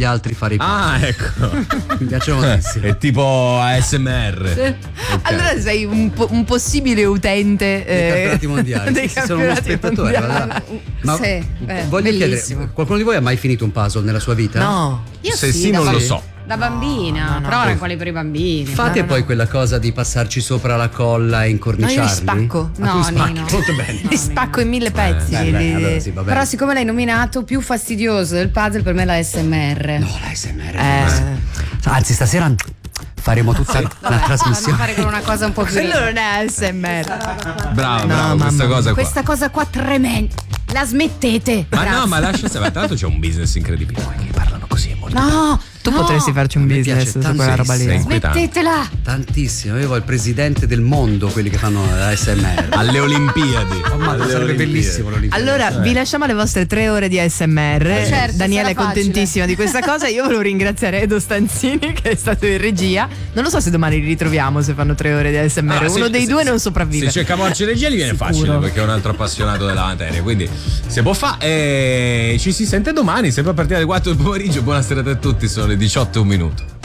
degli altri fare i passi. ecco. Mi piacciono moltissimo. È tipo ASMR. Okay. Allora sei un possibile utente dei campionati mondiali. dei Sì, sono uno campionati spettatore. mondiali. Ma Sì, voglio bellissimo. chiedere, qualcuno di voi ha mai finito un puzzle nella sua vita? No. Io Se sì, da non lo bambina. so. Da bambina, no. però erano quelli per i bambini. Fate poi quella cosa di passarci sopra la colla e No, incorniciarli? io li spacco. Ah, tu li spacchi? no. Molto bene. Li spacco in 1000 pezzi. Allora sì, va bene. Però siccome l'hai nominato, più fastidioso del puzzle per me è la SMR. No, la ASMR. Anzi, stasera faremo tutta una Vanno a trasmissione. fare con una cosa un po' più. Quello non è ASMR. Bravo, No, questa mamma. cosa qua. Questa cosa qua tremenda. La smettete. Ma Grazie. no, ma lascia stare. Tra l'altro c'è un business incredibile. Quelli che parlano così è molto. No, Tu no, potresti farci un mi business piace su quella roba lì. tantissimo. inquietante. smettetela. Tantissimo. Io voglio il presidente del mondo, quelli che fanno l'ASMR. Alle Olimpiadi. Ma Alle sarebbe Olimpiadi. bellissimo l'Olimpiade. Allora, vi lasciamo alle vostre 3 ore di ASMR. Certo, Daniela è sarà facile. contentissima di questa cosa. Io volevo ringraziare Edo Stanzini, che è stato in regia. Non lo so se domani li ritroviamo se fanno 3 ore di ASMR. Uno dei due non sopravvive. Se c'è Camorci Regia gli viene Sicuro. facile perché è un altro appassionato della materia. Quindi si può fare. E ci si sente domani, sempre a partire dalle 4 del pomeriggio. Buonasera a tutti, sono le 18:01.